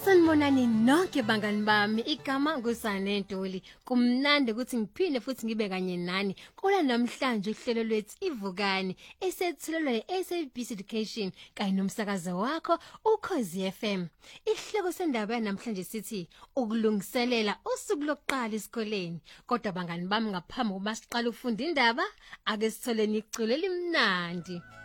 Sanibonani nonke bangani bami, igama ngusane Ntuli. Kumnandi ukuthi ngiphinde futhi ngibe kanye nani. Kula namhlanje uhlelo lwethu ivukani esethelelwa eSABC Education kanye nomsakazo wakho uKhozi FM. Ihloko sendaba namhlanje sithi ukulungiselela usuku lokuqala esikoleni. Kodwa bangani bami ngaphambi kokuba siqale ukufunda indaba, ake sithole iculo elimnandi.